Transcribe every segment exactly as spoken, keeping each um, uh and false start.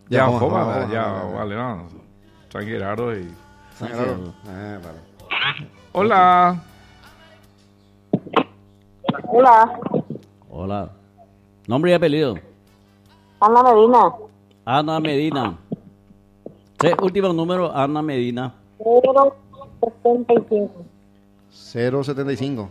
Ya, vamos, Joma, vamos, vamos, ya, vamos. vale, no. San Gerardo y... San Gerardo. Eh, vale. Hola. Hola, Hola. Nombre y apellido. Ana Medina, Ana Medina. Sí, último número, Ana Medina. cero setenta y cinco. cero setenta y cinco.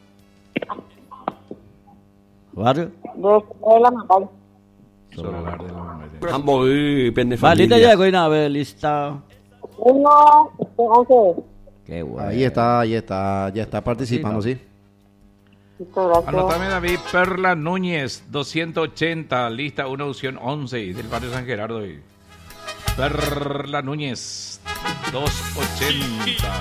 ¿Barrio? De la Matalla. Solar de la mamá. Ambos depende de Valita familia. ya, coina, a ver, lista. Uno, once. Qué bueno. Ahí está, ahí está, ya está participando, sí. Listo, gracias. Anotame, David. Perla Núñez, doscientos ochenta, lista uno, opción once, del barrio San Gerardo. Y Perla Núñez, doscientos ochenta.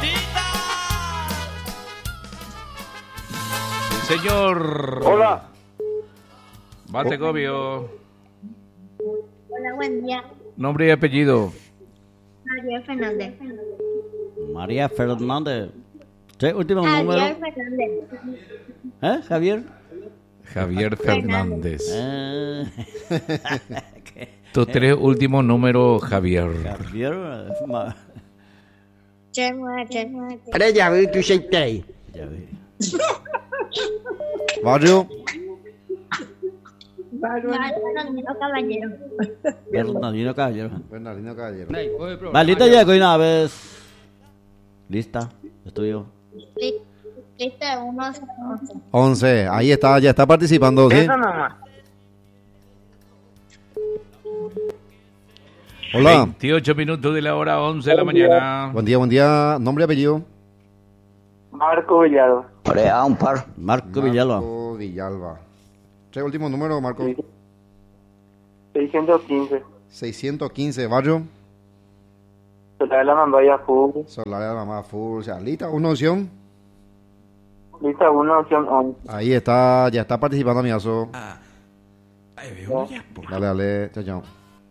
El señor. Hola. Bate Gobio. Hola, buen día. Nombre y apellido. Javier Fernández. María Fernández. Sí, último Javier número. Fernández. ¿Eh, Javier? Javier Fernández. Eh, Tus tres últimos números, Javier. Javier. eh, ma- Tres ya vi tu seitei. Ya vi. Barrio. Bernardino Caballero. Bernardino Caballero. Bernardino Caballero. Valita ya, coina, a ver. Lista. Estudio. Lista uno, once. once. Ahí está, ya está participando, sí. Eso nomás. Hola. veintiocho minutos de la hora once de la mañana. Buen día, buen día. Nombre y apellido. Marco Villalba. Orea, un par. Marco Villalba. Marco Villalba. Tres últimos números, Marco. seiscientos quince. seiscientos quince. Barrio. Solar de la Mamaya Full. Solar de la mamá full. O sea, lista, una opción. Lista uno, opción once. Ahí está, ya está participando, amigazo. Ay, veo ya. Dale, dale, chao, chao.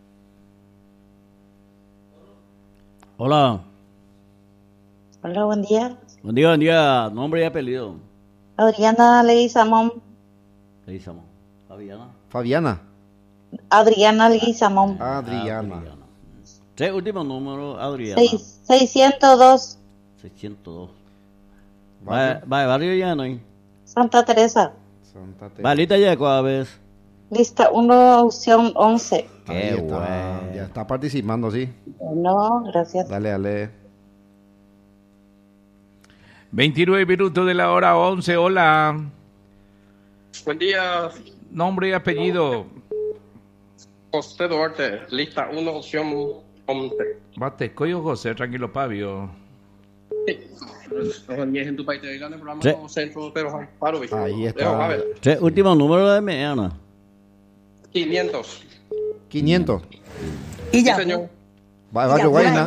Hola. Hola, buen día. Buen día, buen día. Nombre y apellido. Adriana Leguizamón. Leguizamón. Fabiana. Fabiana. Adriana Leguizamón. Adriana. Sí, último número, Adriana. Seis- seiscientos dos. seiscientos dos. Barrio. Va, va, barrio ya no hay. Santa Teresa. Santa Teresa. Valita ya, a vez. Lista uno, opción once. Ahí Qué está, bueno. ya está participando, sí. No, gracias. Dale, dale. veintinueve minutos de la hora once. Hola. Buen día, Nombre y apellido. José Duarte, lista uno, opción once. Bate, Coyo José, tranquilo, Pabio. En tu país te gana el programa Sí. no centro, pero paro. bicho. Ahí está. Dejo, a ver, Sí, último número de mañana. quinientos. quinientos. Y Sí, ya. señor. Va- Barrio Guayna.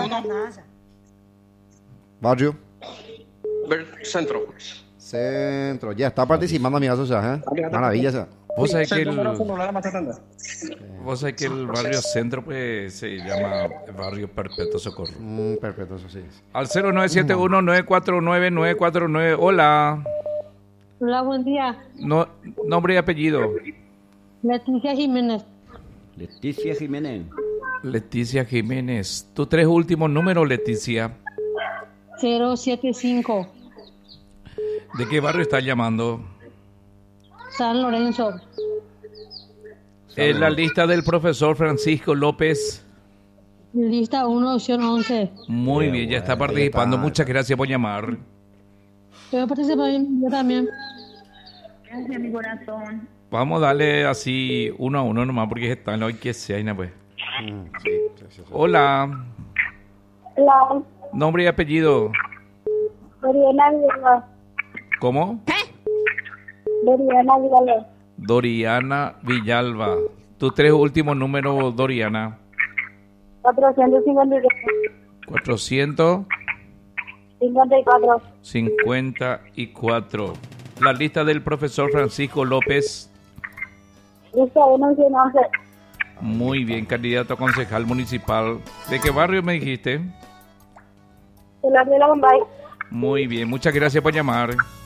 Barrio. Ver, centro. Centro. Ya está participando, amigazo. O sea, ¿eh? Maravilla, o sea. Vos sabés que Centro, el, número uno, la más atenta. vos sabés que el barrio centro pues se llama Barrio Perpetuo Socorro. Mm, perfecto, eso sí. Al cero nueve siete uno, nueve cuatro nueve, nueve cuatro nueve. Hola. Hola, buen día. No, nombre y apellido. Leticia Jiménez. Leticia Jiménez. Leticia Jiménez. Tus tres últimos números, Leticia. cero siete cinco. ¿De qué barrio estás llamando? San Lorenzo. En la lista del profesor Francisco López. Lista uno, opción once. Muy Qué bien, ya está bueno, participando. ya está. Muchas gracias por llamar. Yo participé yo también. Gracias, mi corazón. Vamos a darle así uno a uno nomás porque están hoy que sea, ¿no? Pues. Mm, sí, sí, sí, sí. Hola. Hola, Nombre y apellido. Doriana Villalba. ¿Cómo? Doriana Villalba. Doriana Villalba. Tus tres últimos números, Doriana. cuatrocientos cincuenta y tres. cuatrocientos cincuenta y cuatro. cincuenta y cuatro. La lista del profesor Francisco López. Lista uno, opción once. Muy bien, candidato a concejal municipal. ¿De qué barrio me dijiste? Solar de la Bombay. Muy bien, muchas gracias por llamar.